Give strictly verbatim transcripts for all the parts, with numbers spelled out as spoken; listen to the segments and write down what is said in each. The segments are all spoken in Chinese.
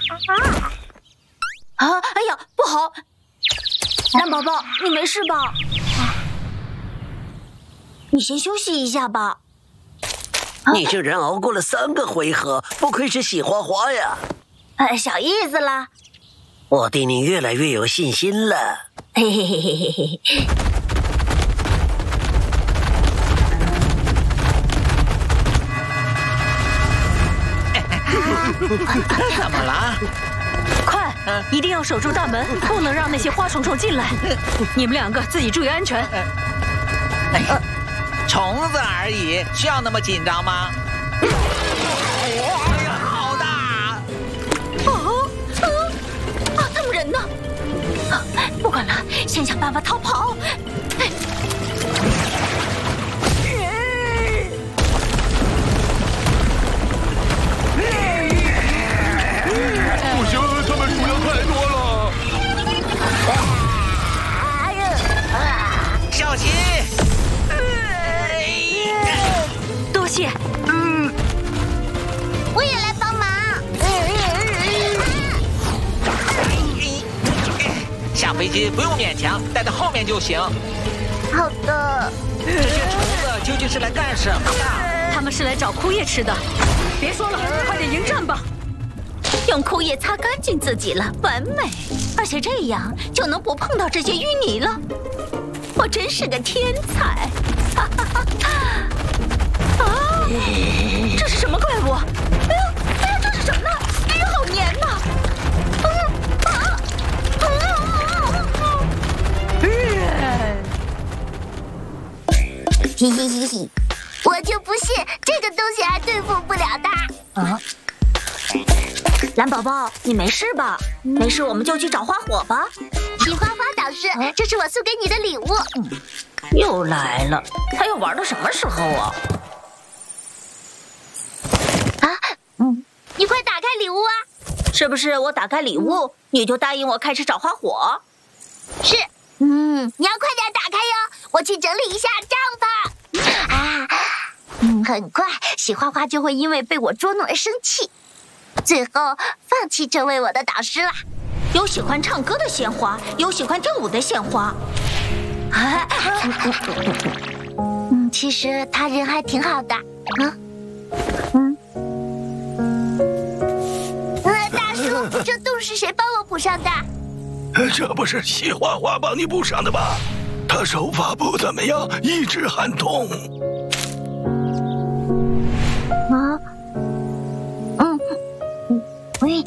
啊！哎呀，不好！蓝宝宝，你没事吧？你先休息一下吧。 你竟然熬过了三个回合，不愧是喜花花呀！ 哎，小意思啦。 我对你越来越有信心了。 嘿嘿嘿嘿嘿嘿。 怎么了？ 快，一定要守住大门，不能让那些花虫虫进来。你们两个自己注意安全。 哎呀，虫子而已，需要那么紧张吗？哎呀，好大！ 啊啊啊！他们人呢？啊，不管了，先想办法逃跑。 不行，他们数量太多了。 小心！ 多谢。 嗯，我也来帮忙。 下飞机不用勉强，待在后面就行。 好的。 这些虫子究竟是来干什么的？ 他们是来找枯叶吃的。别说了，快点迎战吧！ 用枯叶擦干净自己了，完美。而且这样就能不碰到这些淤泥了。我真是个天才！哈哈哈！啊！这是什么怪物？哎呀，哎呀，这是什么呢？哎呀，好黏呐！嗯啊！ 嘿嘿嘿嘿，我就不信这个东西还对付不了它。 啊！蓝宝宝，你没事吧？没事，我们就去找花火吧。 喜花花导师，这是我送给你的礼物。 又来了，他要玩到什么时候啊？ 啊，嗯，你快打开礼物啊！ 是不是我打开礼物，你就答应我开始找花火？ 是，嗯，你要快点打开哟，我去整理一下帐篷。啊，嗯，很快，喜花花就会因为被我捉弄而生气，最后放弃成为我的导师啦。 有喜欢唱歌的鲜花，有喜欢跳舞的鲜花。啊， 嗯，其实他人还挺好的。嗯，嗯，呃，大叔，这洞是谁帮我补上的？ 这不是喜花花帮你补上的吧？他手法不怎么样，一直喊痛。 啊，嗯，嗯，喂。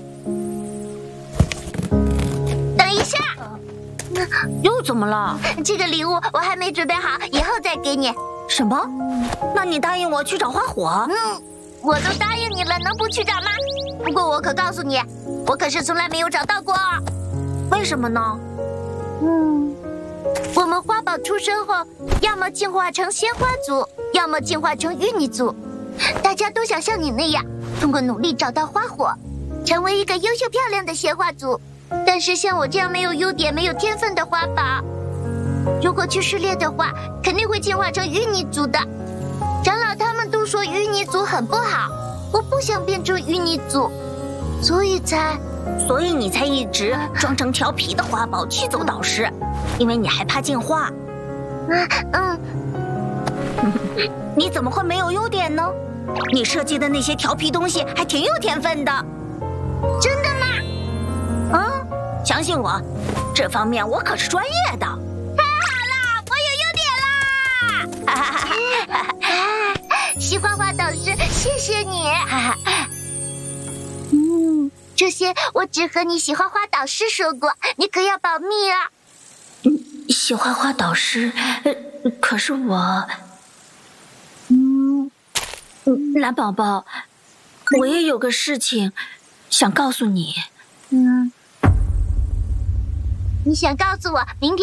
又怎么了？ 这个礼物我还没准备好，以后再给你。 什么？那你答应我去找花火？ 嗯，我都答应你了，能不去找吗？不过我可告诉你，我可是从来没有找到过。 为什么呢？ 嗯，我们花宝出生后，要么进化成鲜花族，要么进化成淤泥族。大家都想像你那样，通过努力找到花火，成为一个优秀漂亮的鲜花族。但是像我这样没有优点、没有天分的花宝，如果去试炼的话，肯定会进化成淤泥族的。长老他们都说淤泥族很不好，我不想变成淤泥族，所以才…… 所以你才一直装成调皮的花宝气走导师，因为你害怕进化。 嗯嗯，你怎么会没有优点呢？你设计的那些调皮东西还挺有天分的。 真的吗？ 啊，相信我，这方面我可是专业的。 太好了，我有优点啦！哈哈哈哈哈！喜花花导师，谢谢你。哈哈。嗯，这些我只和你喜花花导师说过，你可要保密啊。 喜花花导师，呃，可是我， 嗯， 蓝宝宝，我也有个事情想告诉你。 嗯。你想告诉我，明天